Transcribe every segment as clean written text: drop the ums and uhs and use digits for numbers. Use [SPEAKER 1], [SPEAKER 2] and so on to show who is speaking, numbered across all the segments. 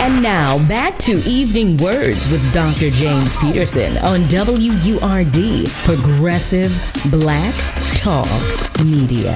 [SPEAKER 1] And now, back to Evening Words with Dr. James Peterson on WURD, Progressive Black Talk Media.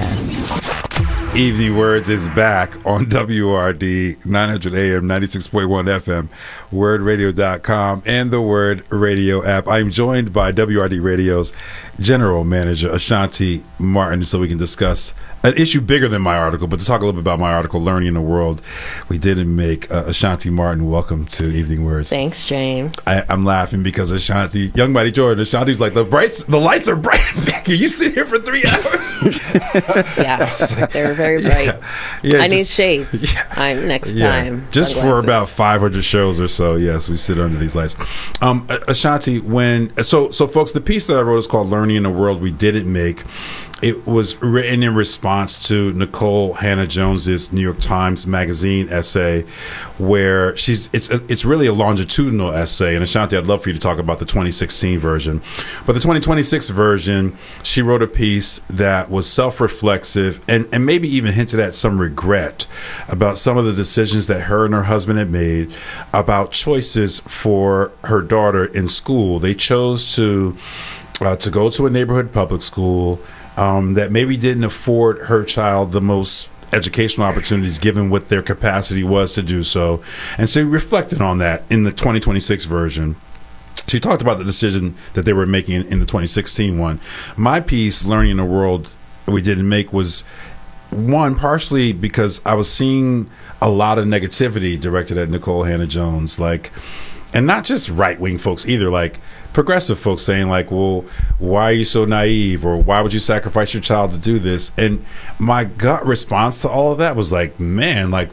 [SPEAKER 2] Evening Words is back on WRD 900 AM, 96.1 FM, wordradio.com, and the Word Radio app. I'm joined by WRD Radio's General Manager, Ashanti Martin, so we can discuss an issue bigger than my article, but to talk a little bit about my article, Learning in the World We Didn't Make. Ashanti Martin, welcome to Evening Words.
[SPEAKER 3] Thanks, James.
[SPEAKER 2] I'm laughing because Ashanti, young Mighty Jordan, Ashanti's like, the lights are bright. Can you sit here for 3 hours?
[SPEAKER 3] Yeah, they were very bright.
[SPEAKER 2] Yeah,
[SPEAKER 3] I need shades next time.
[SPEAKER 2] Just
[SPEAKER 3] sunglasses.
[SPEAKER 2] for about 500 shows or so, yes, we sit under these lights. Ashanti, so folks, the piece that I wrote is called Learning in the World We Didn't Make. It was written in response to Nikole Hannah-Jones's New York Times Magazine essay, where it's really a longitudinal essay. And Ashanti, I'd love for you to talk about the 2016 version. But the 2026 version, she wrote a piece that was self-reflexive and maybe even hinted at some regret about some of the decisions that her and her husband had made about choices for her daughter in school. They chose to go to a neighborhood public school that maybe didn't afford her child the most educational opportunities given what their capacity was to do so. And so we reflected on that in the 2026 version. She talked about the decision that they were making in the 2016 one. My piece, Learning in the World We Didn't Make, was one, partially because I was seeing a lot of negativity directed at Nikole Hannah-Jones, and not just right-wing folks either, like progressive folks saying like, well, why are you so naive, or why would you sacrifice your child to do this? And my gut response to all of that was like, man, like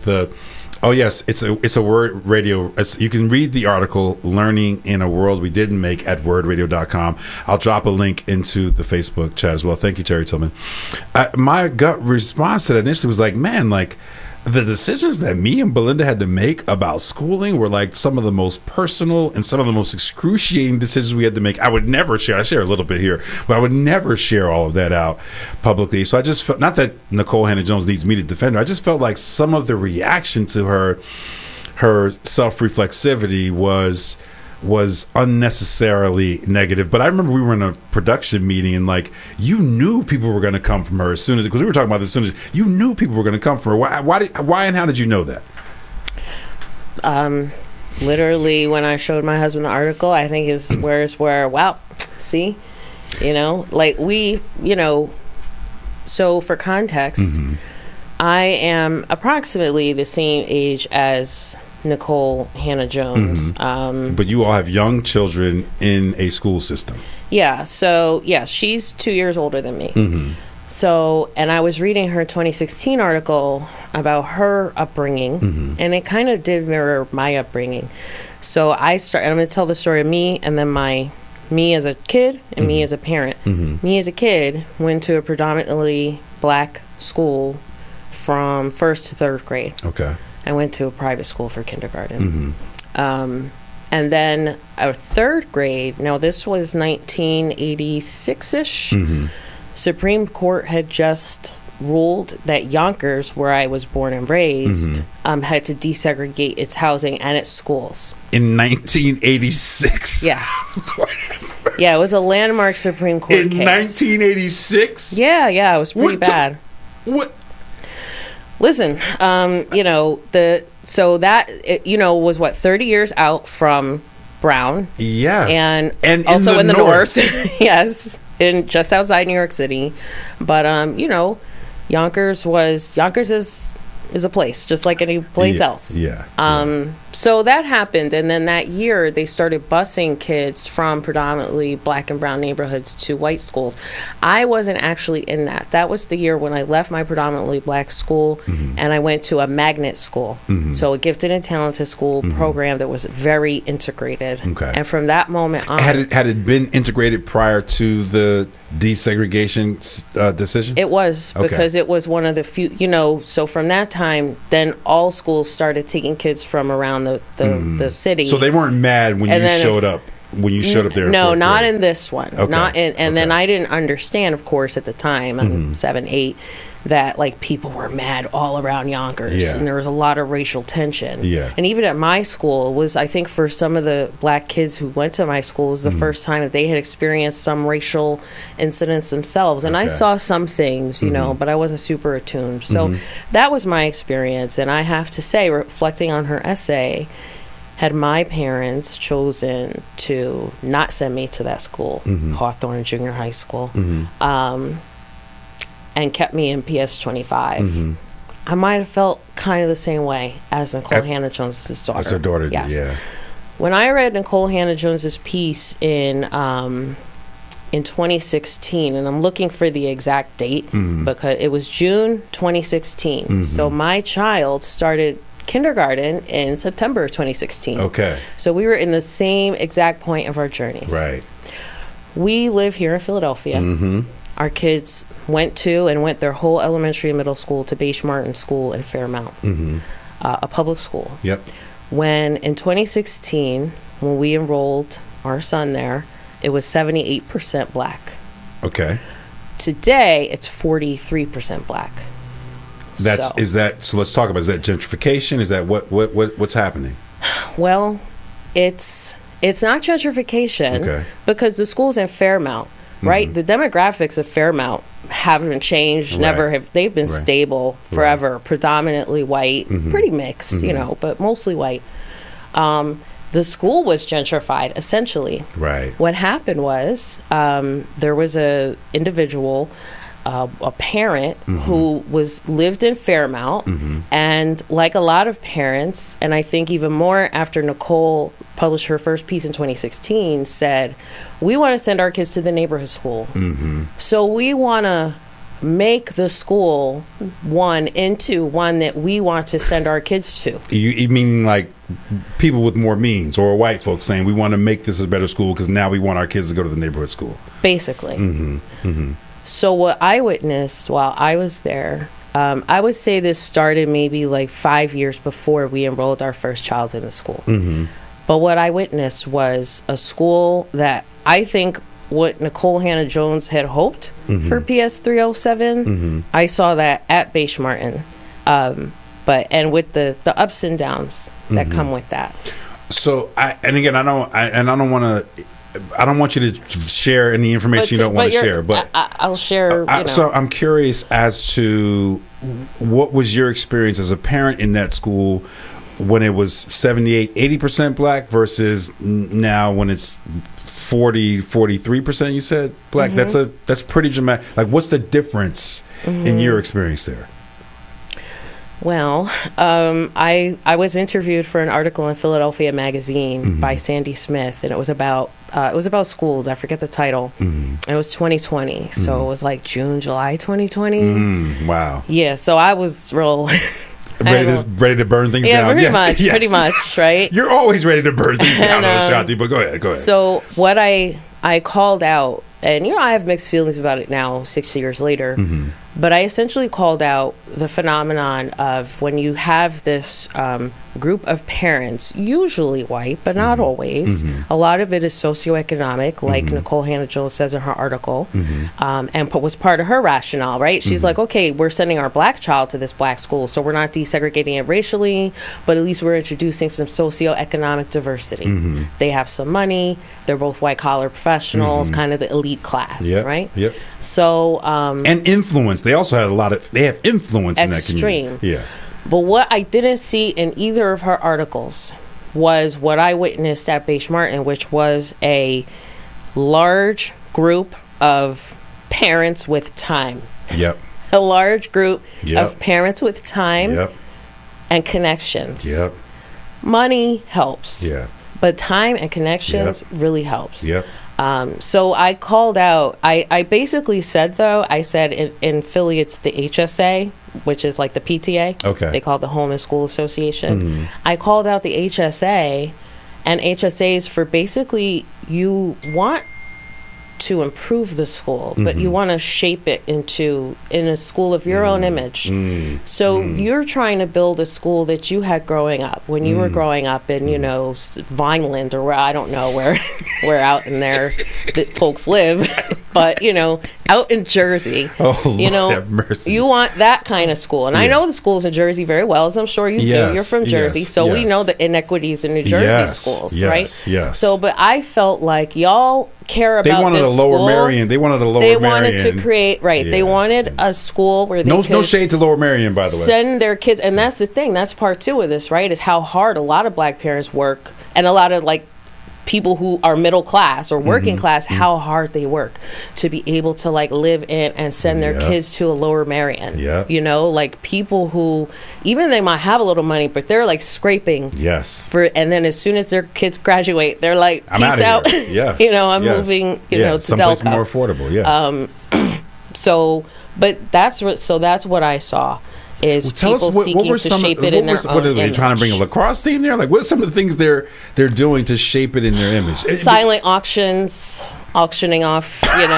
[SPEAKER 2] it's a Word Radio. You can read the article Learning in a World We Didn't Make at wordradio.com. I'll drop a link into the Facebook chat as well. Thank you, Terry Tillman. My gut response to that initially was like, man, like the decisions that me and Belinda had to make about schooling were like some of the most personal and some of the most excruciating decisions we had to make. I would never share. I share a little bit here, but I would never share all of that out publicly. So I just felt, not that Nikole Hannah-Jones needs me to defend her, I just felt like some of the reaction to her self-reflexivity was unnecessarily negative. But I remember we were in a production meeting and like you knew people were going to come from her as soon as, because we were talking about this, as soon as you knew people were going to come from her. Why and how did you know that?
[SPEAKER 3] Literally when I showed my husband the article, I think his words were, wow, see, like so for context, I am approximately the same age as Nikole Hannah-Jones.
[SPEAKER 2] But you all have young children in a school system. Yeah.
[SPEAKER 3] So, she's 2 years older than me. So, and I was reading her 2016 article about her upbringing, and it kind of did mirror my upbringing. So I'm going to tell the story of me, and then me as a kid and me as a parent. Me as a kid went to a predominantly black school from 1st to 3rd grade.
[SPEAKER 2] Okay.
[SPEAKER 3] I went to a private school for kindergarten. And then our 3rd grade, now this was 1986-ish, Supreme Court had just ruled that Yonkers, where I was born and raised, had to desegregate its housing and its schools.
[SPEAKER 2] In 1986?
[SPEAKER 3] Yeah. Yeah, it was a landmark Supreme Court case.
[SPEAKER 2] In 1986?
[SPEAKER 3] Yeah, it was pretty bad.
[SPEAKER 2] What?
[SPEAKER 3] Listen, was what, 30 years out from Brown.
[SPEAKER 2] Yes.
[SPEAKER 3] And also in the north. Yes. Just outside New York City. But, Yonkers is a place, just like any place else.
[SPEAKER 2] Yeah.
[SPEAKER 3] So that happened, and then that year they started busing kids from predominantly black and brown neighborhoods to white schools. I wasn't actually in that. That was the year when I left my predominantly black school and I went to a magnet school. So a gifted and talented school program that was very integrated. Okay. And from that moment on,
[SPEAKER 2] had it been integrated prior to the desegregation decision?
[SPEAKER 3] It was, because it was one of the few, so from that time, then all schools started taking kids from around the city.
[SPEAKER 2] So they weren't mad when you showed up. When you showed up there?
[SPEAKER 3] No, not in this one. Okay. Not in, and then I didn't understand, of course, at the time. I'm 7, 8. that like people were mad all around Yonkers,
[SPEAKER 2] Yeah.
[SPEAKER 3] and there was a lot of racial tension.
[SPEAKER 2] Yeah.
[SPEAKER 3] And even at my school, it was, I think, for some of the black kids who went to my school, it was the first time that they had experienced some racial incidents themselves. And I
[SPEAKER 2] Okay.
[SPEAKER 3] saw some things, you know, but I wasn't super attuned. So that was my experience. And I have to say, reflecting on her essay, had my parents chosen to not send me to that school, Hawthorne Junior High School, and kept me in PS 25, I might have felt kind of the same way as Nicole Hannah Jones's daughter.
[SPEAKER 2] That's her daughter.
[SPEAKER 3] Yes.
[SPEAKER 2] Yeah.
[SPEAKER 3] When I read Nicole Hannah Jones's piece in 2016, and I'm looking for the exact date because it was June 2016. So my child started kindergarten in September of 2016.
[SPEAKER 2] Okay.
[SPEAKER 3] So we were in the same exact point of our journeys.
[SPEAKER 2] Right.
[SPEAKER 3] We live here in Philadelphia. Our kids went their whole elementary and middle school to Beige Martin School in Fairmount, a public school.
[SPEAKER 2] Yep.
[SPEAKER 3] When in 2016, when we enrolled our son there, it was 78% black.
[SPEAKER 2] Okay.
[SPEAKER 3] Today, it's 43% black.
[SPEAKER 2] So let's talk about, is that gentrification? Is that what's happening?
[SPEAKER 3] Well, it's not gentrification,
[SPEAKER 2] Okay.
[SPEAKER 3] because the school's in Fairmount, right? The demographics of Fairmount haven't changed, never have. They've been stable forever, predominantly white, pretty mixed, you know, but mostly white. The school was gentrified, essentially.
[SPEAKER 2] Right.
[SPEAKER 3] What happened was there was a individual, a parent who lived in Fairmount, and like a lot of parents, and I think even more after Nicole published her first piece in 2016, said, we want to send our kids to the neighborhood school. So we want to make the school into one that we want to send our kids to.
[SPEAKER 2] You mean like people with more means, or white folks saying, we want to make this a better school because now we want our kids to go to the neighborhood school?
[SPEAKER 3] Basically. So what I witnessed while I was there, I would say this started maybe like 5 years before we enrolled our first child in the school. But what I witnessed was a school that I think what Nicole Hannah Jones had hoped for PS 307, I saw that at Beige Martin. And with the ups and downs that come with that.
[SPEAKER 2] So, I don't want you to share any information you don't want to share, but
[SPEAKER 3] I'll share.
[SPEAKER 2] So I'm curious as to what was your experience as a parent in that school when it was 78, 80% black versus now when it's 43%, you said black. That's pretty dramatic. Like, what's the difference in your experience there?
[SPEAKER 3] Well, I was interviewed for an article in Philadelphia Magazine by Sandy Smith, and it was about schools. I forget the title. It was 2020, so it was like June, July 2020.
[SPEAKER 2] Wow.
[SPEAKER 3] Yeah, so I was real
[SPEAKER 2] ready to burn things down.
[SPEAKER 3] Pretty much, right?
[SPEAKER 2] You're always ready to burn things down, Ashanti. But go ahead.
[SPEAKER 3] So what I called out, and I have mixed feelings about it now, 6 years later. But I essentially called out the phenomenon of when you have this group of parents, usually white, but not always. A lot of it is socioeconomic, like Nicole Hannah Jones says in her article, and was part of her rationale, right? She's like, okay, we're sending our black child to this black school, so we're not desegregating it racially, but at least we're introducing some socioeconomic diversity. They have some money. They're both white-collar professionals, kind of the elite class, right?
[SPEAKER 2] Yep.
[SPEAKER 3] So...
[SPEAKER 2] and influence. They also have they have influence in that community. Yeah.
[SPEAKER 3] But what I didn't see in either of her articles was what I witnessed at Beige Martin, which was a large group of parents with time.
[SPEAKER 2] Yep.
[SPEAKER 3] A large group of parents with time and connections.
[SPEAKER 2] Yep.
[SPEAKER 3] Money helps.
[SPEAKER 2] Yeah.
[SPEAKER 3] But time and connections really helps.
[SPEAKER 2] Yep.
[SPEAKER 3] So I called out, I basically said, though, I said in Philly, it's the HSA, which is like the PTA.
[SPEAKER 2] Okay.
[SPEAKER 3] They call it the Home and School Association. I called out the HSA, and HSAs for basically you want to improve the school, but you want to shape it in a school of your own image. So you're trying to build a school that you had growing up when you were growing up in, Vineland, or where I don't know where out in there that folks live. but out in Jersey,
[SPEAKER 2] have mercy.
[SPEAKER 3] you want that kind of school. And I know the schools in Jersey very well, as I'm sure you do. You're from Jersey, so we know the inequities in New Jersey schools, right?
[SPEAKER 2] Yes.
[SPEAKER 3] So, but I felt like y'all care about
[SPEAKER 2] they wanted
[SPEAKER 3] this
[SPEAKER 2] a lower
[SPEAKER 3] school.
[SPEAKER 2] Marion. They wanted a lower
[SPEAKER 3] They
[SPEAKER 2] Marion.
[SPEAKER 3] wanted to create They wanted a school where they could
[SPEAKER 2] no shade to Lower Marion, by the way.
[SPEAKER 3] Send their kids, and that's the thing. That's part two of this, right? Is how hard a lot of black parents work, and a lot of people who are middle class or working class, how hard they work to be able to live in and send their kids to a Lower Marion. People who even they might have a little money, but they're scraping. And then as soon as their kids graduate, they're like, peace out. I'm moving. To
[SPEAKER 2] someplace
[SPEAKER 3] Delco.
[SPEAKER 2] more affordable.
[SPEAKER 3] That's what I saw. Is
[SPEAKER 2] tell
[SPEAKER 3] people
[SPEAKER 2] us what
[SPEAKER 3] seeking
[SPEAKER 2] were
[SPEAKER 3] to
[SPEAKER 2] some
[SPEAKER 3] shape it in their own
[SPEAKER 2] what are they
[SPEAKER 3] image.
[SPEAKER 2] trying to bring a lacrosse team there? What are some of the things they're doing to shape it in their image?
[SPEAKER 3] Silent auctions, auctioning off,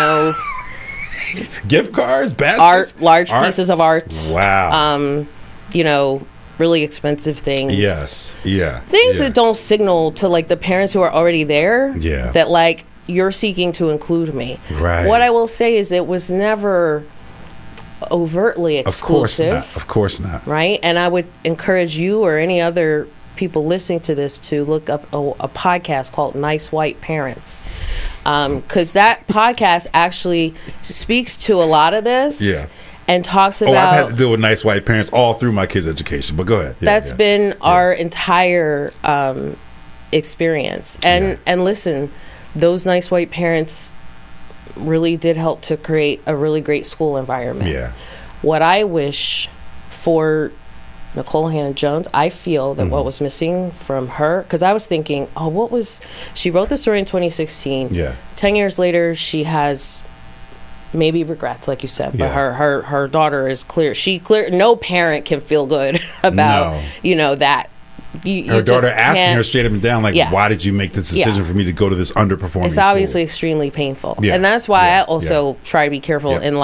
[SPEAKER 2] gift cards, baskets,
[SPEAKER 3] large pieces of art.
[SPEAKER 2] Wow.
[SPEAKER 3] Really expensive things. Things that don't signal to the parents who are already there. That you're seeking to include me.
[SPEAKER 2] Right.
[SPEAKER 3] What I will say is it was never overtly exclusive.
[SPEAKER 2] Of course not.
[SPEAKER 3] Right? And I would encourage you or any other people listening to this to look up a podcast called Nice White Parents. Because that podcast actually speaks to a lot of this. And talks about...
[SPEAKER 2] I've had to deal with nice white parents all through my kids' education, but go ahead.
[SPEAKER 3] That's been our entire experience. And listen, those nice white parents really did help to create a really great school environment. What I wish for Nikole Hannah-Jones, I feel that what was missing from her, because I was thinking, she wrote the story in 2016. 10 years later, she has maybe regrets, like you said, but her daughter is clear. No parent can feel good about, that.
[SPEAKER 2] Her daughter asking her straight up and down, why did you make this decision for me to go to this underperforming
[SPEAKER 3] It's obviously
[SPEAKER 2] school?
[SPEAKER 3] Extremely painful. And that's why I also try to be careful in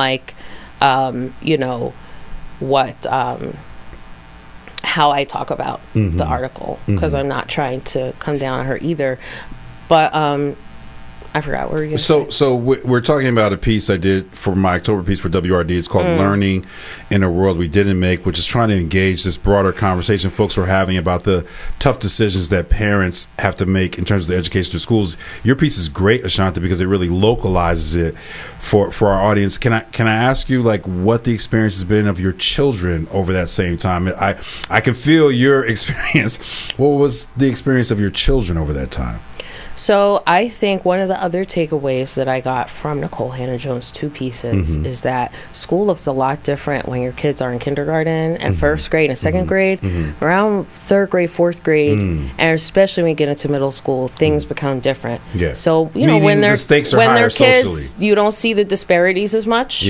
[SPEAKER 3] how I talk about the article, because I'm not trying to come down on her either. But I forgot what we were going to say.
[SPEAKER 2] So we're talking about a piece I did for my October piece for WRD. It's called Learning in a World We Didn't Make, which is trying to engage this broader conversation folks were having about the tough decisions that parents have to make in terms of the education of schools. Your piece is great, Ashanti, because it really localizes it for our audience. Can I ask you what the experience has been of your children over that same time? I can feel your experience. What was the experience of your children over that time?
[SPEAKER 3] So I think one of the other takeaways that I got from Nikole Hannah-Jones' two pieces is that school looks a lot different when your kids are in kindergarten and first grade and second grade. Around third grade, fourth grade, and especially when you get into middle school, things become different. So
[SPEAKER 2] Meaning
[SPEAKER 3] when they're
[SPEAKER 2] the stakes are
[SPEAKER 3] when
[SPEAKER 2] higher
[SPEAKER 3] they're kids,
[SPEAKER 2] socially.
[SPEAKER 3] you don't see the disparities as much.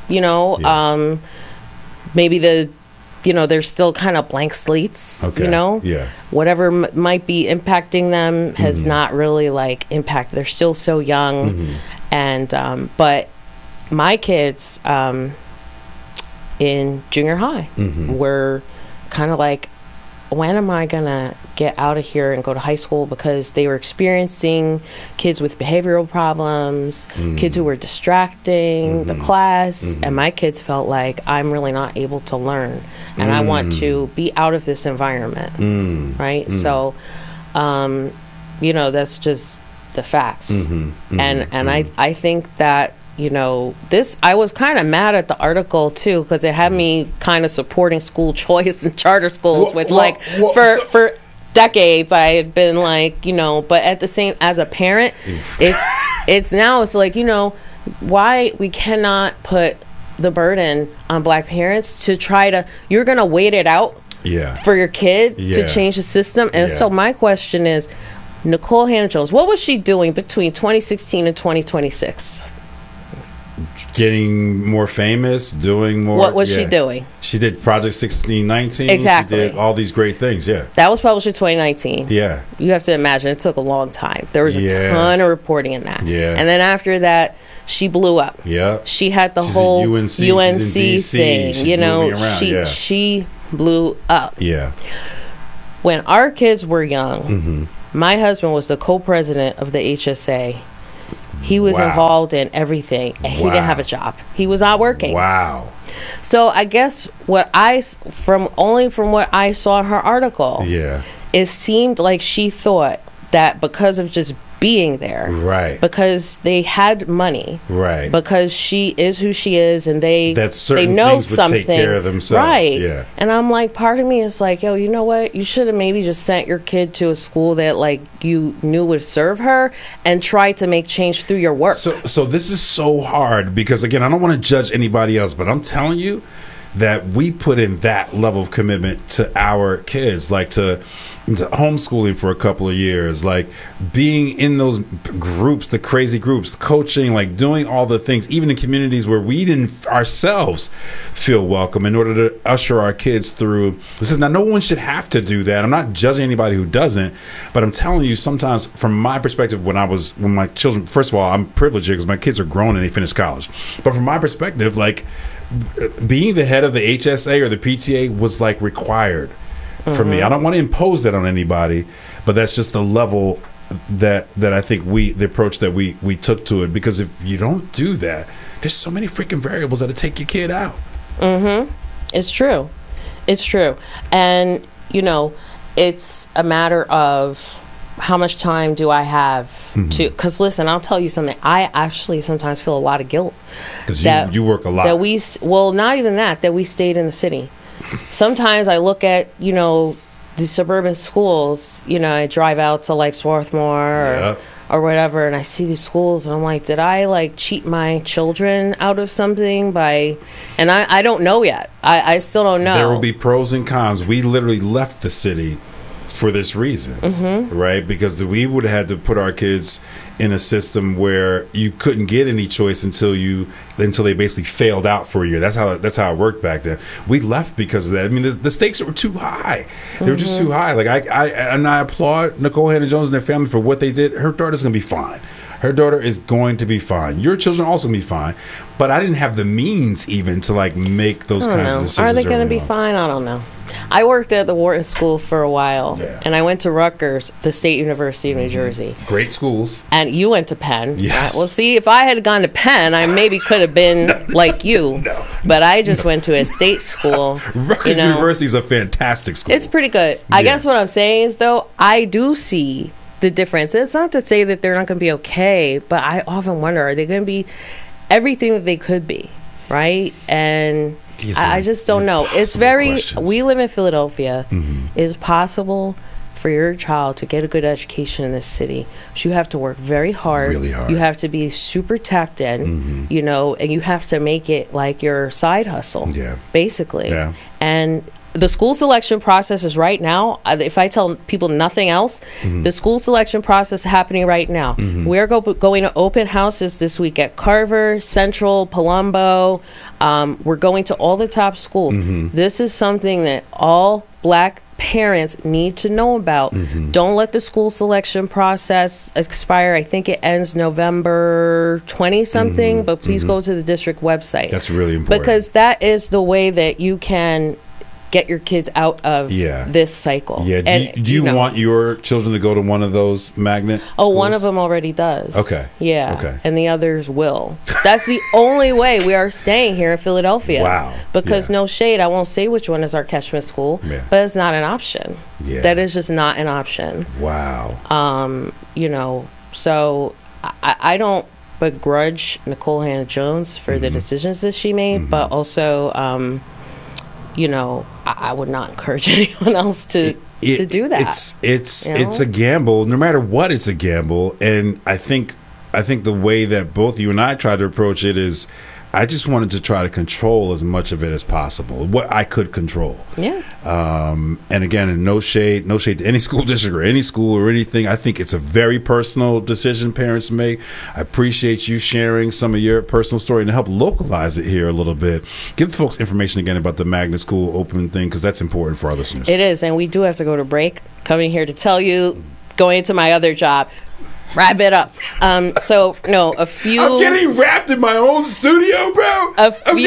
[SPEAKER 3] Maybe they're still kind of blank slates, whatever might be impacting them has not really impacted. They're still so young. And, but my kids, in junior high were kind of when am I going to get out of here and go to high school? Because they were experiencing kids with behavioral problems, kids who were distracting the class, and my kids felt like I'm really not able to learn, and I want to be out of this environment, right? So, that's just the facts. And I think that I was kind of mad at the article too, because it had me kind of supporting school choice and charter schools, for decades I had been but at the same, as a parent, it's why we cannot put the burden on black parents to try to, you're gonna wait it out for your kid to change the system. And so my question is, Nikole Hannah-Jones, what was she doing between 2016 and 2026?
[SPEAKER 2] Getting more famous, doing more.
[SPEAKER 3] What was she doing?
[SPEAKER 2] She did Project 1619.
[SPEAKER 3] Exactly.
[SPEAKER 2] She did all these great things.
[SPEAKER 3] That was published in 2019.
[SPEAKER 2] You
[SPEAKER 3] have to imagine it took a long time. There was a ton of reporting in that. And then after that, she blew up. She had the whole UNC thing. She blew up. When our kids were young, my husband was the co-president of the HSA. He was
[SPEAKER 2] Wow.
[SPEAKER 3] involved in everything, and he
[SPEAKER 2] Wow.
[SPEAKER 3] didn't have a job. He was not working.
[SPEAKER 2] Wow.
[SPEAKER 3] So I guess from what I saw in her article,
[SPEAKER 2] Yeah.
[SPEAKER 3] it seemed like she thought that because of just being there,
[SPEAKER 2] Right.
[SPEAKER 3] because they had money,
[SPEAKER 2] Right.
[SPEAKER 3] because she is who she is, and they
[SPEAKER 2] certain
[SPEAKER 3] know
[SPEAKER 2] things would
[SPEAKER 3] something,
[SPEAKER 2] take care of themselves.
[SPEAKER 3] right?
[SPEAKER 2] Yeah.
[SPEAKER 3] And I'm like, part of me is like, yo, you know what? You should have maybe just sent your kid to a school that like you knew would serve her, and try to make change through your work.
[SPEAKER 2] So this is so hard because, again, I don't want to judge anybody else, but I'm telling you that we put in that level of commitment to our kids, like to homeschooling for a couple of years, like being in those groups, the crazy groups, coaching, like doing all the things, even in communities where we didn't ourselves feel welcome, in order to usher our kids through. This is now, no one should have to do that. I'm not judging anybody who doesn't, but I'm telling you, sometimes from my perspective, when my children, first of all, I'm privileged because my kids are grown and they finished college, but from my perspective, like being the head of the HSA or the PTA was like required for me. I don't want to impose that on anybody, but that's just the level that I think the approach that we took to it. Because if you don't do that, there's so many freaking variables that'll take your kid out.
[SPEAKER 3] It's true. It's true. And, it's a matter of how much time do I have to, because listen, I'll tell you something. I actually sometimes feel a lot of guilt.
[SPEAKER 2] Because you work a lot.
[SPEAKER 3] Not even that we stayed in the city. Sometimes I look at, the suburban schools, I drive out to like Swarthmore or whatever, and I see these schools and I'm like, did I like cheat my children out of something and I don't know yet. I still don't know.
[SPEAKER 2] There will be pros and cons. We literally left the city for this reason, right? Because we would have had to put our kids in a system where you couldn't get any choice until they basically failed out for a year. That's how it worked back then. We left because of that. I mean, the stakes were too high. They were just too high. Like I applaud Nicole Hannah-Jones and their family for what they did. Her daughter's gonna be fine. Her daughter is going to be fine. Your children are also going to be fine. But I didn't have the means even to like make those kinds of decisions.
[SPEAKER 3] Are they going to be fine? I don't know. I worked at the Wharton School for a while, and I went to Rutgers, the State University of New Jersey.
[SPEAKER 2] Great schools.
[SPEAKER 3] And you went to Penn.
[SPEAKER 2] Yes.
[SPEAKER 3] Well, see, if I had gone to Penn, I maybe could have been like you.
[SPEAKER 2] No.
[SPEAKER 3] But I just went to a state school.
[SPEAKER 2] Rutgers University is a fantastic school.
[SPEAKER 3] It's pretty good. I guess what I'm saying is, though, I do see the difference. It's not to say that they're not going to be okay, but I often wonder, are they going to be everything that they could be, right? And I just don't know. It's we live in Philadelphia. It's possible for your child to get a good education in this city, but you have to work very hard.
[SPEAKER 2] Really hard.
[SPEAKER 3] You have to be super tapped in, and you have to make it like your side hustle, basically.
[SPEAKER 2] Yeah.
[SPEAKER 3] And the school selection process is right now. If I tell people nothing else, the school selection process is happening right now. We're going to open houses this week at Carver, Central, Palumbo. We're going to all the top schools. This is something that all Black parents need to know about. Don't let the school selection process expire. I think it ends November 20-something, but please go to the district website.
[SPEAKER 2] That's really important.
[SPEAKER 3] Because that is the way that you can get your kids out of this cycle.
[SPEAKER 2] Yeah. Do you want your children to go to one of those magnet schools?
[SPEAKER 3] One of them already does.
[SPEAKER 2] Okay.
[SPEAKER 3] Yeah.
[SPEAKER 2] Okay.
[SPEAKER 3] And the others will. That's the only way we are staying here in Philadelphia.
[SPEAKER 2] Wow.
[SPEAKER 3] Because no shade, I won't say which one is our catchment school, but it's not an option.
[SPEAKER 2] Yeah.
[SPEAKER 3] That is just not an option.
[SPEAKER 2] Wow.
[SPEAKER 3] So I don't begrudge Nicole Hannah-Jones for the decisions that she made, but also I would not encourage anyone else to do that.
[SPEAKER 2] It's a gamble. No matter what, it's a gamble. And I think the way that both you and I try to approach it is, I just wanted to try to control as much of it as possible, what I could control.
[SPEAKER 3] Yeah.
[SPEAKER 2] And again, no shade to any school district or any school or anything. I think it's a very personal decision parents make. I appreciate you sharing some of your personal story and to help localize it here a little bit. Give the folks information again about the magnet school opening thing, because that's important for our listeners.
[SPEAKER 3] It is, and we do have to go to break. Coming here to tell you, going into my other job. Wrap it up. A few.
[SPEAKER 2] I'm getting wrapped in my own studio, bro.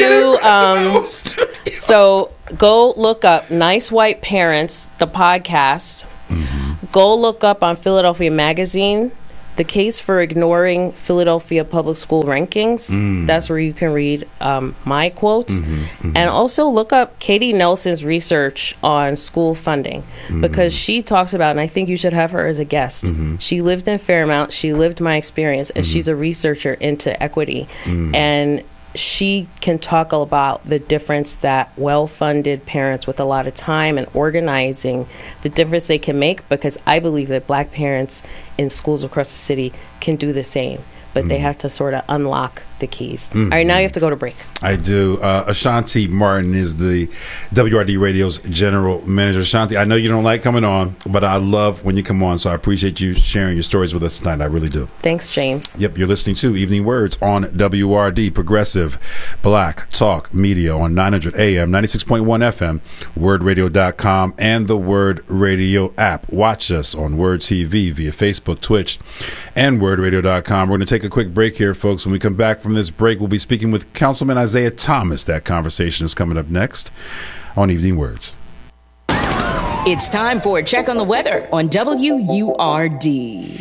[SPEAKER 3] So go look up Nice White Parents, the podcast. Go look up on Philadelphia Magazine The Case for Ignoring Philadelphia Public School Rankings. That's where you can read my quotes. And also look up Katie Nelson's research on school funding, because she talks about, and I think you should have her as a guest. She lived in Fairmount. She lived my experience, and she's a researcher into equity. And she can talk about the difference that well-funded parents with a lot of time and organizing, the difference they can make, because I believe that Black parents in schools across the city can do the same, but they have to sort of unlock the keys. All right, now you have to go to break.
[SPEAKER 2] I do. Ashanti Martin is the WRD Radio's general manager. Ashanti, I know you don't like coming on, but I love when you come on, so I appreciate you sharing your stories with us tonight. I really do.
[SPEAKER 3] Thanks, James.
[SPEAKER 2] Yep, you're listening to Evening Words on WRD, Progressive Black Talk Media on 900 AM, 96.1 FM, wordradio.com, and the Word Radio app. Watch us on Word TV via Facebook, Twitch, and wordradio.com. We're going to take a quick break here, folks. When we come back from this break, we'll be speaking with Councilman Isaiah Thomas. That conversation is coming up next on Evening Words.
[SPEAKER 1] It's time for a check on the weather on WURD.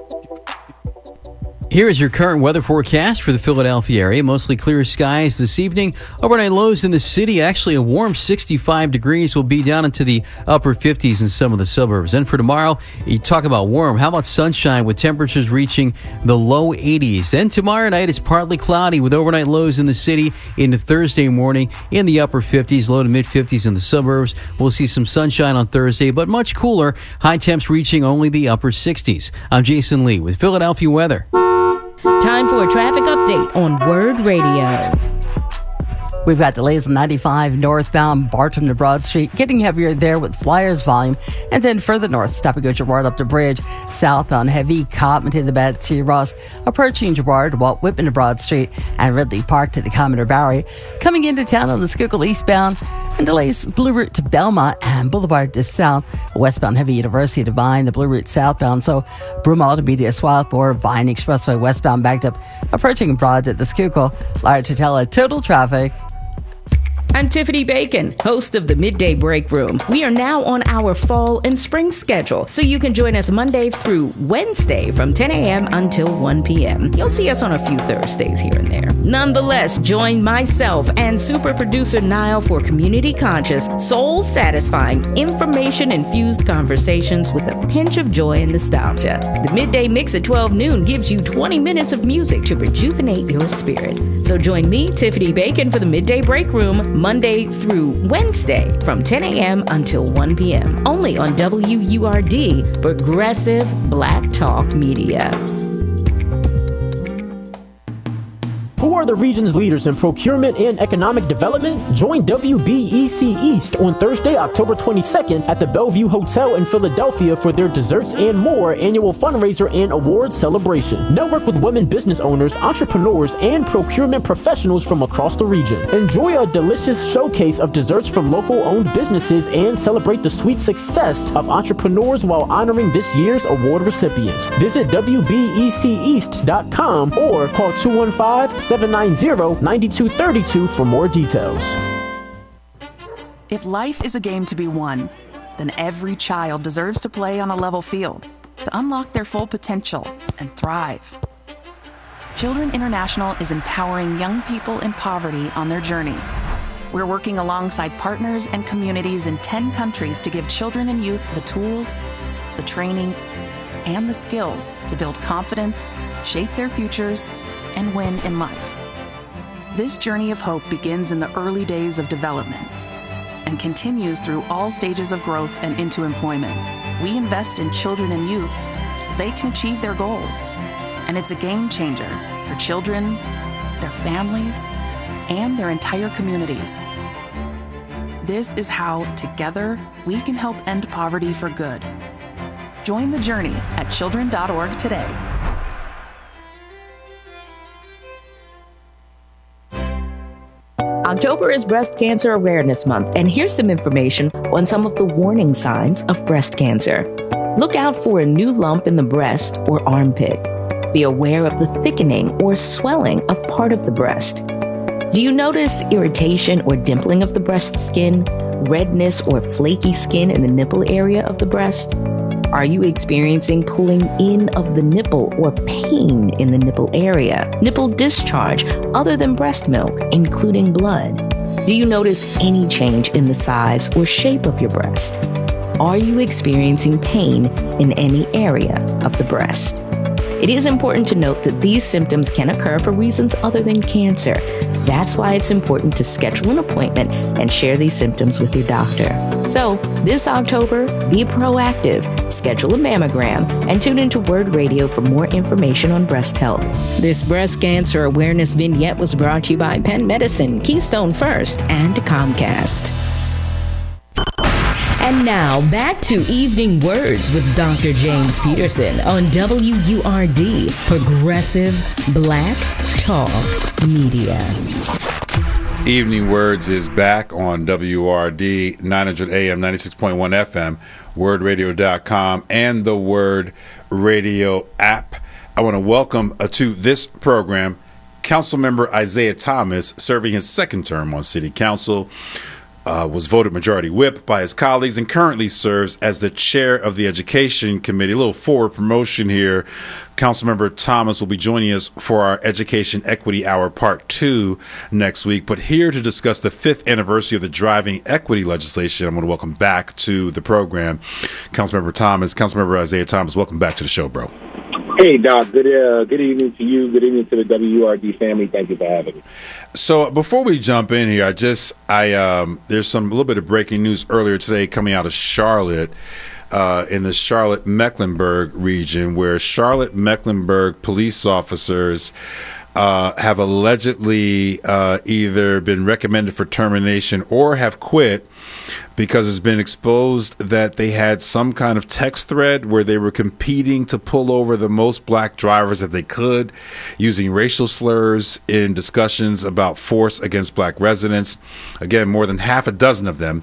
[SPEAKER 4] Here is your current weather forecast for the Philadelphia area. Mostly clear skies this evening. Overnight lows in the city, actually a warm 65 degrees, will be down into the upper 50s in some of the suburbs. And for tomorrow, you talk about warm. How about sunshine with temperatures reaching the low 80s? Then tomorrow night, it's partly cloudy with overnight lows in the city into Thursday morning in the upper 50s, low to mid 50s in the suburbs. We'll see some sunshine on Thursday, but much cooler. High temps reaching only the upper 60s. I'm Lee with Philadelphia weather.
[SPEAKER 1] Time for a traffic update on Word Radio.
[SPEAKER 5] We've got delays on 95 northbound Barton to Broad Street, getting heavier there with Flyers volume. And then further north, stopping at Girard up to Bridge, southbound heavy Cottman to the Betsy Ross, approaching Girard, Walt Whitman to Broad Street, and Ridley Park to the Commodore Barry. Coming into town on the Schuylkill eastbound, and delays Blue Route to Belmont and Boulevard to South, westbound heavy University to Vine, the Blue Route southbound. So Broomall to Media Swarthmore, Vine Expressway westbound backed up, approaching Broad at the Schuylkill, Larry Totella, total traffic.
[SPEAKER 1] I'm Tiffany Bacon, host of the Midday Break Room. We are now on our fall and spring schedule, so you can join us Monday through Wednesday from 10 a.m. until 1 p.m. You'll see us on a few Thursdays here and there. Nonetheless, join myself and super producer Niall for community-conscious, soul-satisfying, information-infused conversations with a pinch of joy and nostalgia. The Midday Mix at 12 noon gives you 20 minutes of music to rejuvenate your spirit. So join me, Tiffany Bacon, for the Midday Break Room, Monday through Wednesday from 10 a.m. until 1 p.m. only on WURD, Progressive Black Talk Media.
[SPEAKER 6] Who are the region's leaders in procurement and economic development? Join WBEC East on Thursday, October 22nd at the Bellevue Hotel in Philadelphia for their Desserts and More annual fundraiser and awards celebration. Network with women business owners, entrepreneurs, and procurement professionals from across the region. Enjoy a delicious showcase of desserts from local-owned businesses and celebrate the sweet success of entrepreneurs while honoring this year's award recipients. Visit WBECEast.com or call 215-790-9232 for more details.
[SPEAKER 7] If life is a game to be won, then every child deserves to play on a level field to unlock their full potential and thrive. Children International is empowering young people in poverty on their journey. We're working alongside partners and communities in 10 countries to give children and youth the tools, the training, and the skills to build confidence, shape their futures, and win in life. This journey of hope begins in the early days of development and continues through all stages of growth and into employment. We invest in children and youth so they can achieve their goals. And it's a game changer for children, their families, and their entire communities. This is how, together, we can help end poverty for good. Join the journey at children.org today.
[SPEAKER 1] October is Breast Cancer Awareness Month, and here's some information on some of the warning signs of breast cancer. Look out for a new lump in the breast or armpit. Be aware of the thickening or swelling of part of the breast. Do you notice irritation or dimpling of the breast skin, redness or flaky skin in the nipple area of the breast? Are you experiencing pulling in of the nipple or pain in the nipple area? Nipple discharge other than breast milk, including blood? Do you notice any change in the size or shape of your breast? Are you experiencing pain in any area of the breast? It is important to note that these symptoms can occur for reasons other than cancer. That's why it's important to schedule an appointment and share these symptoms with your doctor. So, this October, be proactive, schedule a mammogram, and tune into Word Radio for more information on breast health. This breast cancer awareness vignette was brought to you by Penn Medicine, Keystone First, and Comcast. And now, back to Evening Words with Dr. James Peterson on WURD, Progressive Black Talk Media.
[SPEAKER 2] Evening Words is back on WRD 900 AM, 96.1 FM, wordradio.com, and the Word Radio app. I want to welcome to this program Councilmember Isaiah Thomas, serving his second term on City Council. Was voted majority whip by his colleagues and currently serves as the chair of the Education Committee. A little forward promotion here. Councilmember Thomas will be joining us for our Education Equity Hour Part 2 next week. But here to discuss the 5th anniversary of the driving equity legislation, I'm going to welcome back to the program Councilmember Thomas. Councilmember Isaiah Thomas, welcome back to the show, bro.
[SPEAKER 8] Hey, Doc. Good evening to you. Good evening to the WRD family. Thank you for having me.
[SPEAKER 2] So before we jump in here, there's a little bit of breaking news earlier today coming out of Charlotte, in the Charlotte-Mecklenburg region, where Charlotte-Mecklenburg police officers have allegedly either been recommended for termination or have quit because it's been exposed that they had some kind of text thread where they were competing to pull over the most black drivers that they could, using racial slurs in discussions about force against black residents. Again, more than half a dozen of them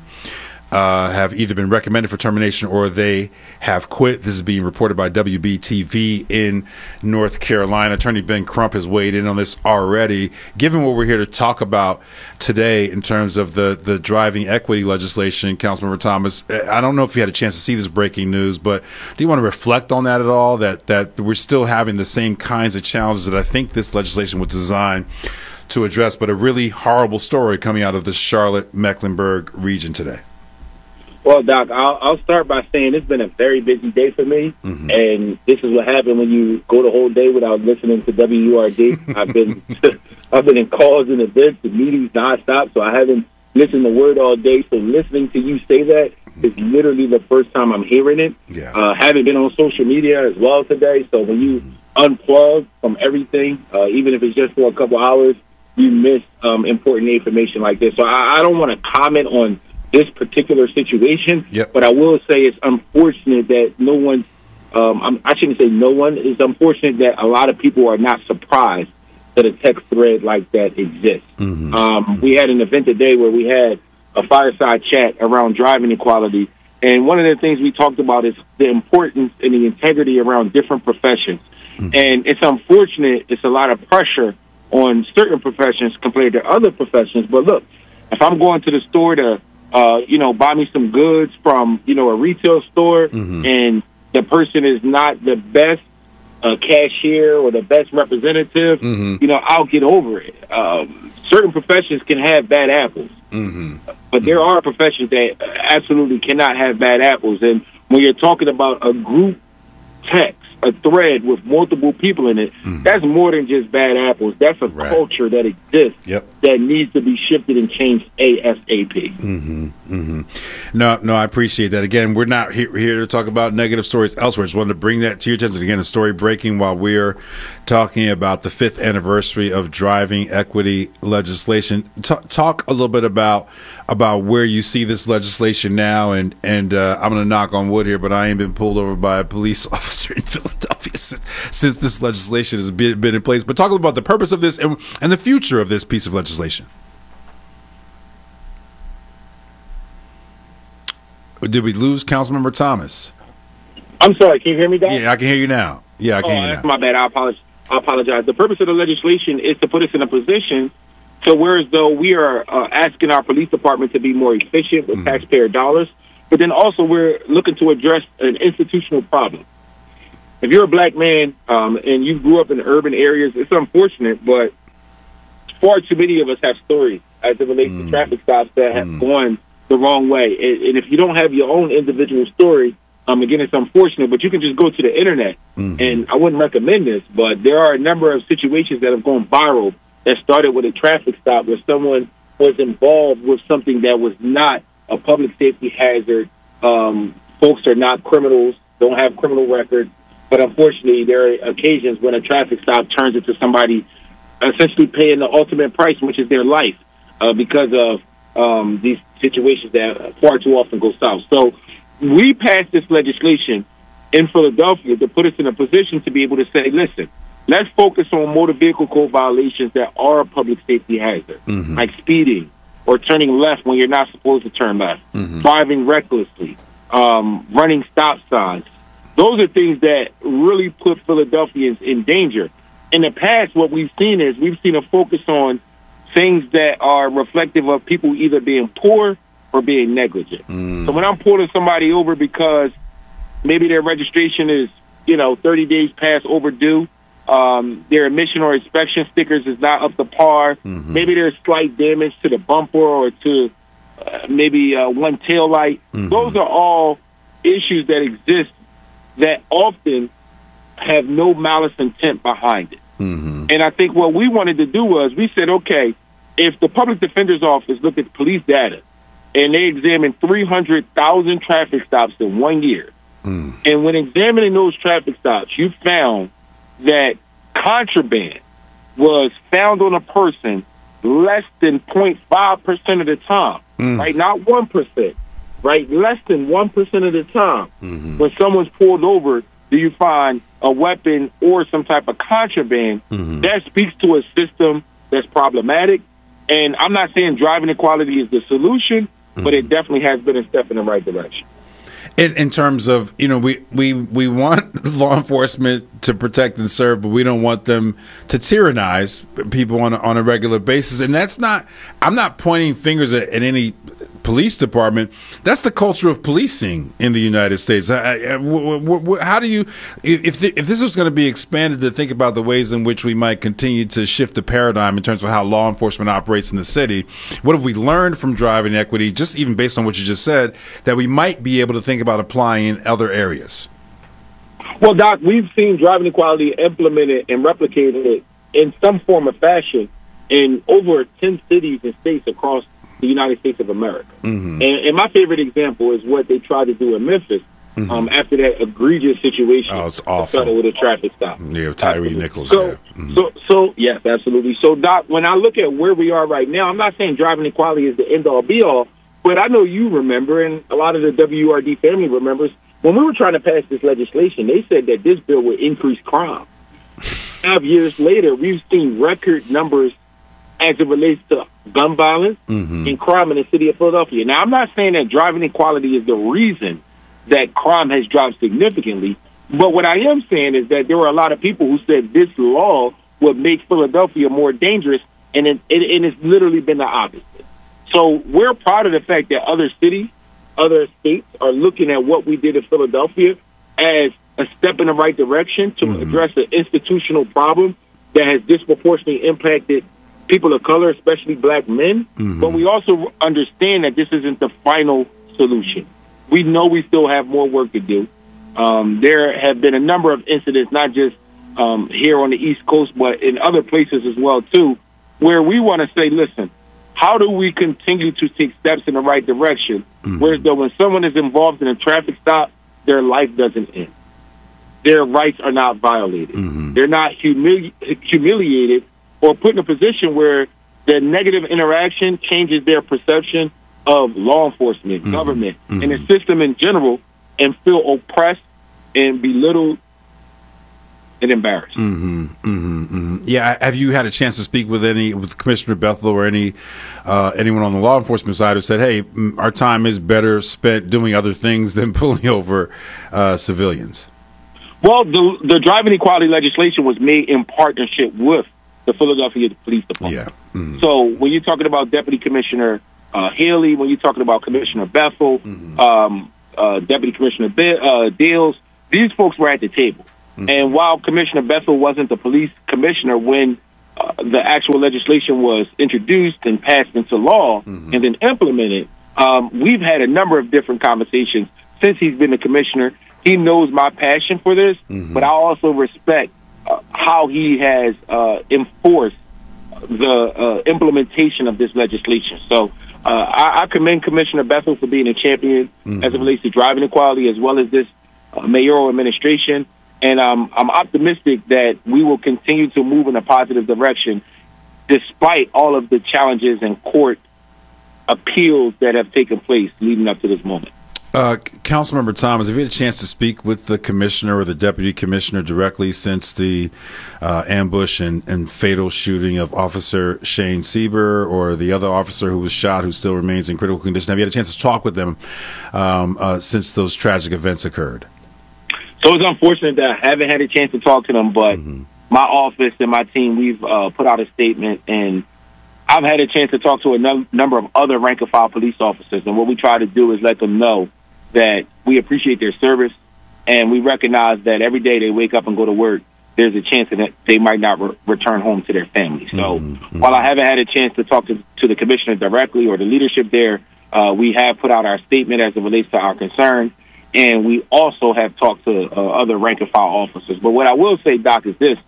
[SPEAKER 2] have either been recommended for termination or they have quit. This is being reported by WBTV in North Carolina. Attorney Ben Crump has weighed in on this already. Given what we're here to talk about today in terms of the driving equity legislation, Councilmember Thomas, I don't know if you had a chance to see this breaking news, but do you want to reflect on that at all, that we're still having the same kinds of challenges that I think this legislation was designed to address, but a really horrible story coming out of the Charlotte-Mecklenburg region today?
[SPEAKER 8] Well, Doc, I'll start by saying it's been a very busy day for me, and this is what happened when you go the whole day without listening to WURD. I've been in calls and events and meetings nonstop, so I haven't listened to Word all day. So listening to you say that is literally the first time I'm hearing it. Yeah. Haven't been on social media as well today, so when you unplug from everything, even if it's just for a couple hours, you miss important information like this. So I don't want to comment on this particular situation, but I will say it's unfortunate that no one, I shouldn't say no one, it's unfortunate that a lot of people are not surprised that a text thread like that exists. We had an event today where we had a fireside chat around driving equality, and one of the things we talked about is the importance and the integrity around different professions. And it's unfortunate, it's a lot of pressure on certain professions compared to other professions, but look, if I'm going to the store to buy me some goods from, a retail store, and the person is not the best cashier or the best representative, I'll get over it. Certain professions can have bad apples, but there are professions that absolutely cannot have bad apples. And when you're talking about a group text, a thread with multiple people in it, that's more than just bad apples. That's a culture that exists that needs to be shifted and changed ASAP.
[SPEAKER 2] No, I appreciate that. Again, we're not here to talk about negative stories elsewhere. Just wanted to bring that to your attention. Again, a story breaking while we're talking about the 5th anniversary of driving equity legislation. Talk a little bit about where you see this legislation now, and I'm going to knock on wood here, but I ain't been pulled over by a police officer in Philadelphia since this legislation has been in place. But talk about the purpose of this and the future of this piece of legislation. Did we lose Councilmember Thomas?
[SPEAKER 8] I'm sorry, can you hear me, Doc?
[SPEAKER 2] Yeah, I can hear you now. Yeah, I can hear you now.
[SPEAKER 8] That's my bad. I apologize. The purpose of the legislation is to put us in a position to whereas though we are asking our police department to be more efficient with taxpayer dollars, but then also we're looking to address an institutional problem. If you're a black man and you grew up in urban areas, it's unfortunate, but far too many of us have stories as it relates to traffic stops that have gone the wrong way. And if you don't have your own individual story, again, it's unfortunate, but you can just go to the internet. And I wouldn't recommend this, but there are a number of situations that have gone viral that started with a traffic stop where someone was involved with something that was not a public safety hazard. Folks are not criminals, don't have criminal records, but unfortunately there are occasions when a traffic stop turns into somebody essentially paying the ultimate price, which is their life, because of these situations that far too often go south. So we passed this legislation in Philadelphia to put us in a position to be able to say, listen, let's focus on motor vehicle code violations that are a public safety hazard, like speeding or turning left when you're not supposed to turn left, driving recklessly, running stop signs. Those are things that really put Philadelphians in danger. In the past, what we've seen is we've seen a focus on things that are reflective of people either being poor or being negligent. So when I'm pulling somebody over because maybe their registration is, 30 days past overdue, their emission or inspection stickers is not up to par, maybe there's slight damage to the bumper or to maybe one tail light. Those are all issues that exist that often have no malice intent behind it. And I think what we wanted to do was we said, okay, if the public defender's office looked at police data and they examined 300,000 traffic stops in 1 year, and when examining those traffic stops, you found that contraband was found on a person less than 0.5% of the time, right? Not 1%, right? Less than 1% of the time. When someone's pulled over, do you find a weapon or some type of contraband? That speaks to a system that's problematic. And I'm not saying driving equality is the solution, but it definitely has been a step in the right direction.
[SPEAKER 2] In terms of, we want law enforcement to protect and serve, but we don't want them to tyrannize people on a regular basis. And that's not, I'm not pointing fingers at any police department. That's the culture of policing in the United States. How do you, if this is going to be expanded to think about the ways in which we might continue to shift the paradigm in terms of how law enforcement operates in the city, what have we learned from driving equity, just even based on what you just said, that we might be able to think about applying in other areas?
[SPEAKER 8] Well, Doc, we've seen driving equality implemented and replicated in some form or fashion in over 10 cities and states across the United States of America. And my favorite example is what they tried to do in Memphis after that egregious situation.
[SPEAKER 2] Oh, it's awful.
[SPEAKER 8] With a traffic stop.
[SPEAKER 2] Yeah, Tyree Nichols.
[SPEAKER 8] So yes, absolutely. So, Doc, when I look at where we are right now, I'm not saying driving equality is the end-all, be-all, but I know you remember, and a lot of the WRD family remembers, when we were trying to pass this legislation, they said that this bill would increase crime. 5 years later, we've seen record numbers as it relates to gun violence and crime in the city of Philadelphia. Now, I'm not saying that driving equality is the reason that crime has dropped significantly, but what I am saying is that there were a lot of people who said this law would make Philadelphia more dangerous, and it's literally been the opposite. So we're proud of the fact that other cities, other states are looking at what we did in Philadelphia as a step in the right direction to address an institutional problem that has disproportionately impacted people of color, especially black men. But we also understand that this isn't the final solution. We know we still have more work to do. There have been a number of incidents, not just here on the East Coast, but in other places as well, too, where we want to say, listen, how do we continue to take steps in the right direction? Whereas though when someone is involved in a traffic stop, their life doesn't end. Their rights are not violated. They're not humiliated or put in a position where the negative interaction changes their perception of law enforcement, government, and the system in general, and feel oppressed and belittled and embarrassed.
[SPEAKER 2] Yeah, have you had a chance to speak with Commissioner Bethel or anyone on the law enforcement side who said, hey, our time is better spent doing other things than pulling over civilians?
[SPEAKER 8] Well, the driving equality legislation was made in partnership with the Philadelphia Police Department. So when you're talking about Deputy Commissioner Haley, when you're talking about Commissioner Bethel, Deputy Commissioner Deals, these folks were at the table. And while Commissioner Bethel wasn't the police commissioner when the actual legislation was introduced and passed into law and then implemented, we've had a number of different conversations since he's been the commissioner. He knows my passion for this, but I also respect how he has enforced the implementation of this legislation. So I commend Commissioner Bethel for being a champion as it relates to driving equality, as well as this mayoral administration. And I'm optimistic that we will continue to move in a positive direction despite all of the challenges and court appeals that have taken place leading up to this moment.
[SPEAKER 2] Councilmember Thomas, have you had a chance to speak with the commissioner or the deputy commissioner directly since the ambush and fatal shooting of Officer Shane Sieber, or the other officer who was shot who still remains in critical condition? Have you had a chance to talk with them since those tragic events occurred?
[SPEAKER 8] So it's unfortunate that I haven't had a chance to talk to them, but my office and my team, we've put out a statement, and I've had a chance to talk to a number of other rank-and-file police officers, and what we try to do is let them know that we appreciate their service, and we recognize that every day they wake up and go to work, there's a chance that they might not return home to their families. So while I haven't had a chance to talk to the commissioner directly or the leadership there, we have put out our statement as it relates to our concern, and we also have talked to other rank-and-file officers. But what I will say, Doc, is this.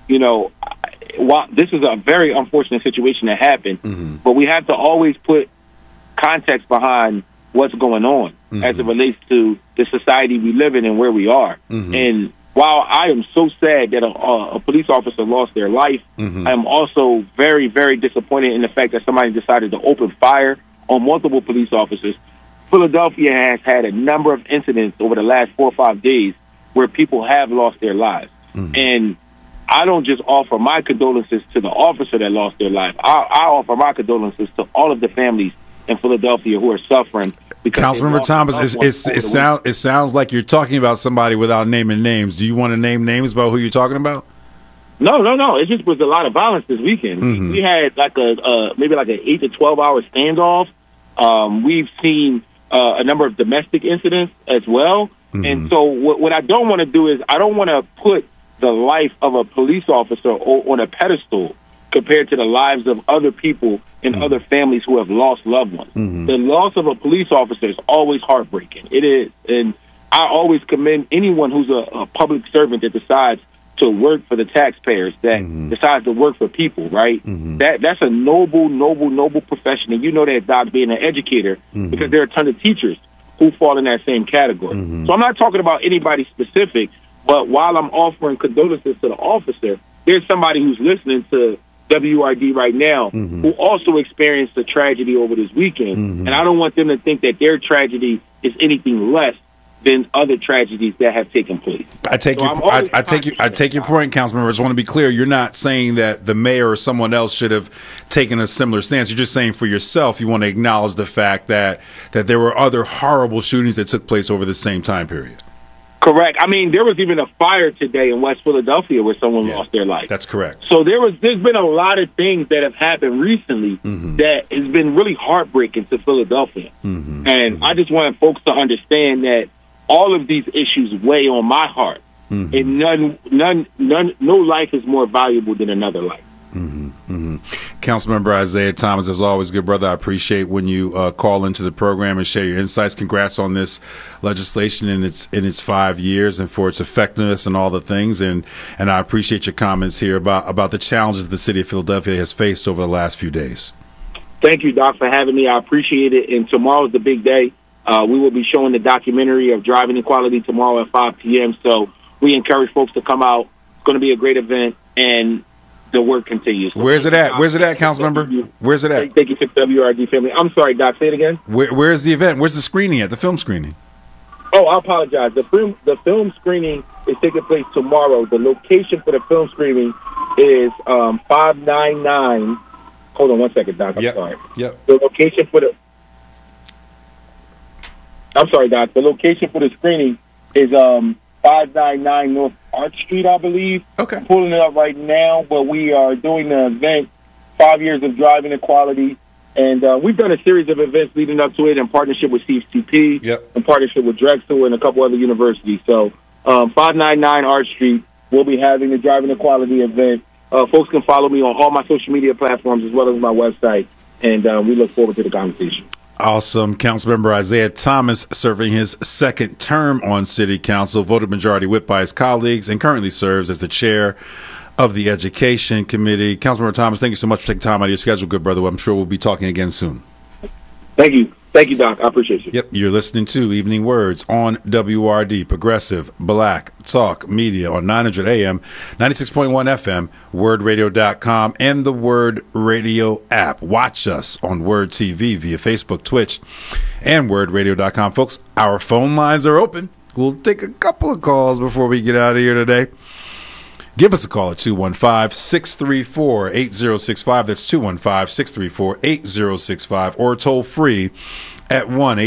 [SPEAKER 8] While this is a very unfortunate situation that happened, but we have to always put context behind what's going on as it relates to the society we live in and where we are. And while I am so sad that a police officer lost their life, I am also very, very disappointed in the fact that somebody decided to open fire on multiple police officers. Philadelphia has had a number of incidents over the last 4 or 5 days where people have lost their lives. And I don't just offer my condolences to the officer that lost their life. I offer my condolences to all of the families in Philadelphia who are suffering.
[SPEAKER 2] Councilmember Thomas, it sounds like you're talking about somebody without naming names. Do you want to name names about who you're talking about?
[SPEAKER 8] No. It just was a lot of violence this weekend. We had maybe an 8 to 12 hour standoff. We've seen a number of domestic incidents as well. And so what I don't want to do is I don't want to put the life of a police officer on a pedestal compared to the lives of other people and other families who have lost loved ones. The loss of a police officer is always heartbreaking. It is. And I always commend anyone who's a public servant that decides to work for the taxpayers, that decides to work for people, right? That's a noble profession. And you know that, Doc, being an educator, because there are a ton of teachers who fall in that same category. So I'm not talking about anybody specific, but while I'm offering condolences to the officer, there's somebody who's listening to WRD right now who also experienced a tragedy over this weekend. And I don't want them to think that their tragedy is anything less than other tragedies that have taken place.
[SPEAKER 2] I take your point, Councilmember. I just want to be clear. You're not saying that the mayor or someone else should have taken a similar stance. You're just saying for yourself, you want to acknowledge the fact that there were other horrible shootings that took place over the same time period.
[SPEAKER 8] Correct. I mean, there was even a fire today in West Philadelphia where someone lost their life.
[SPEAKER 2] That's correct.
[SPEAKER 8] So there's been a lot of things that have happened recently that has been really heartbreaking to Philadelphia. And I just want folks to understand that all of these issues weigh on my heart, and no life is more valuable than another life.
[SPEAKER 2] Councilmember Isaiah Thomas, as always, good brother. I appreciate when you call into the program and share your insights. Congrats on this legislation in its 5 years and for its effectiveness and all the things. And I appreciate your comments here about the challenges the city of Philadelphia has faced over the last few days.
[SPEAKER 8] Thank you, Doc, for having me. I appreciate it. And tomorrow's the big day. We will be showing the documentary of driving equality tomorrow at 5 p.m. So we encourage folks to come out. It's going to be a great event, and the work continues.
[SPEAKER 2] Where's it at? Where's it at, Councilmember? Where's it at?
[SPEAKER 8] Thank you to WRD family. I'm sorry, Doc. Say it again.
[SPEAKER 2] Where's the event? Where's the screening at? The film screening?
[SPEAKER 8] Oh, I apologize. The film screening is taking place tomorrow. The location for the film screening is 599. Hold on one second, Doc. I'm sorry.
[SPEAKER 2] Yep.
[SPEAKER 8] The location for the. I'm sorry, Doc. The location for the screening is 599 North Arch Street, I believe.
[SPEAKER 2] Okay.
[SPEAKER 8] I'm pulling it up right now, but we are doing the event, 5 years of driving equality. And we've done a series of events leading up to it in partnership with CCP, in partnership with Drexel and a couple other universities. So 599 Art Street, we'll be having a Driving Equality event. Folks can follow me on all my social media platforms as well as my website, and we look forward to the conversation.
[SPEAKER 2] Awesome. Councilmember Isaiah Thomas serving his second term on City Council, voted majority whip by his colleagues, and currently serves as the chair of the Education Committee. Councilmember Thomas, thank you so much for taking time out of your schedule, good brother. I'm sure we'll be talking again soon.
[SPEAKER 8] Thank you. Thank you, Doc. I appreciate you.
[SPEAKER 2] Yep, you're listening to Evening Words on WRD, Progressive Black Talk Media on 900 AM, 96.1 FM, wordradio.com, and the Word Radio app. Watch us on Word TV via Facebook, Twitch, and wordradio.com. Folks, our phone lines are open. We'll take a couple of calls before we get out of here today. Give us a call at 215-634-8065. That's 215-634-8065, or toll free at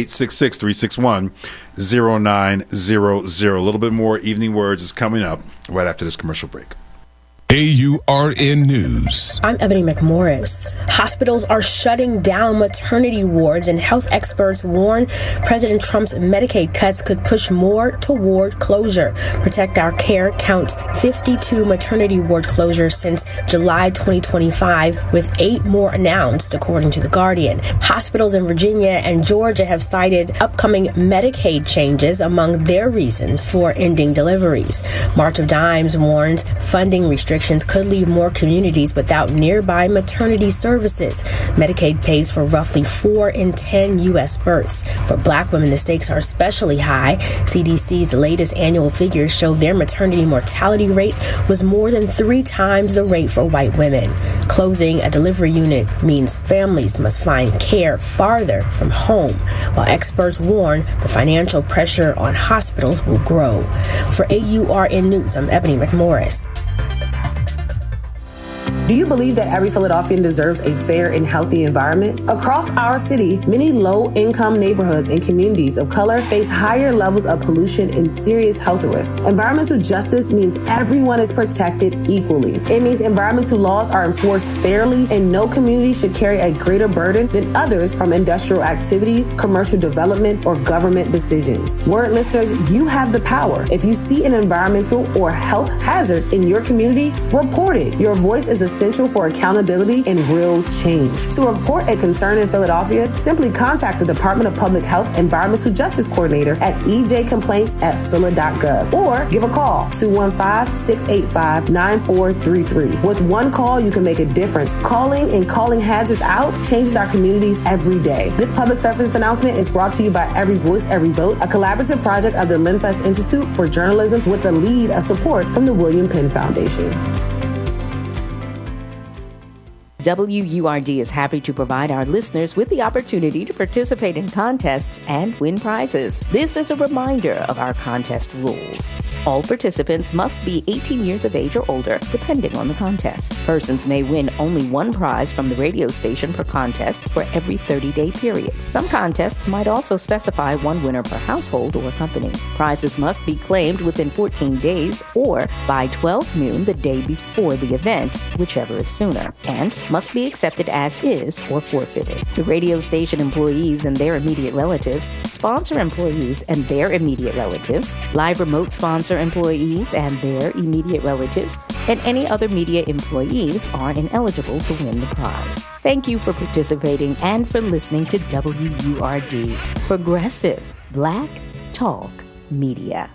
[SPEAKER 2] 1-866-361-0900. A little bit more Evening Words is coming up right after this commercial break.
[SPEAKER 9] AURN News.
[SPEAKER 10] I'm Ebony McMorris. Hospitals are shutting down maternity wards, and health experts warn President Trump's Medicaid cuts could push more toward closure. Protect Our Care counts 52 maternity ward closures since July 2025, with 8 more announced, according to The Guardian. Hospitals in Virginia and Georgia have cited upcoming Medicaid changes among their reasons for ending deliveries. March of Dimes warns funding restrictions could leave more communities without nearby maternity services. Medicaid pays for roughly 4 in 10 U.S. births. For Black women, the stakes are especially high. CDC's latest annual figures show their maternity mortality rate was more than 3 times the rate for white women. Closing a delivery unit means families must find care farther from home, while experts warn the financial pressure on hospitals will grow. For AURN News, I'm Ebony McMorris.
[SPEAKER 11] Do you believe that every Philadelphian deserves a fair and healthy environment? Across our city, many low-income neighborhoods and communities of color face higher levels of pollution and serious health risks. Environmental justice means everyone is protected equally. It means environmental laws are enforced fairly, and no community should carry a greater burden than others from industrial activities, commercial development, or government decisions. Word listeners, you have the power. If you see an environmental or health hazard in your community, report it. Your voice is essential for accountability and real change. To report a concern in Philadelphia, simply contact the Department of Public Health Environmental Justice Coordinator at ejcomplaints@phila.gov or give a call 215-685-9433. With one call, you can make a difference. Calling hazards out changes our communities every day. This public service announcement is brought to you by Every Voice, Every Vote, a collaborative project of the Linfest Institute for Journalism with the lead of support from the William Penn Foundation.
[SPEAKER 1] WURD is happy to provide our listeners with the opportunity to participate in contests and win prizes. This is a reminder of our contest rules. All participants must be 18 years of age or older, depending on the contest. Persons may win only one prize from the radio station per contest for every 30-day period. Some contests might also specify one winner per household or company. Prizes must be claimed within 14 days or by 12 noon the day before the event, whichever is sooner, and must be accepted as is or forfeited. The radio station employees and their immediate relatives, sponsor employees and their immediate relatives, live remote sponsor employees and their immediate relatives, and any other media employees are ineligible to win the prize. Thank you for participating and for listening to WURD, Progressive Black Talk Media.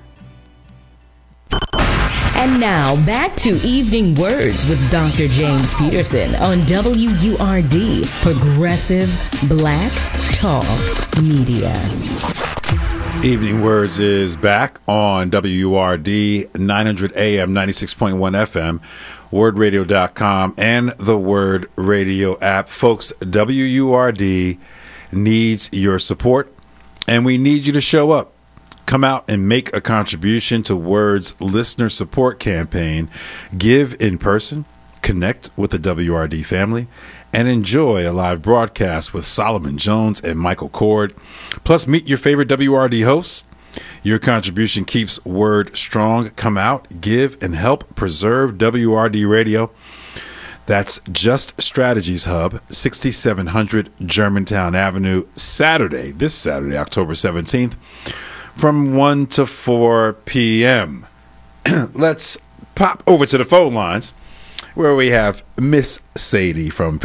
[SPEAKER 1] And now, back to Evening Words with Dr. James Peterson on WURD, Progressive Black Talk Media.
[SPEAKER 2] Evening Words is back on WURD, 900 AM, 96.1 FM, wordradio.com, and the Word Radio app. Folks, WURD needs your support, and we need you to show up. Come out and make a contribution to Word's listener support campaign. Give in person, connect with the WRD family, and enjoy a live broadcast with Solomon Jones and Michael Cord. Plus, meet your favorite WRD hosts. Your contribution keeps Word strong. Come out, give, and help preserve WRD Radio. That's Just Strategies Hub, 6700 Germantown Avenue, this Saturday, October 17th, from 1 to 4 p.m. Let's pop over to the phone lines where we have Miss Sadie from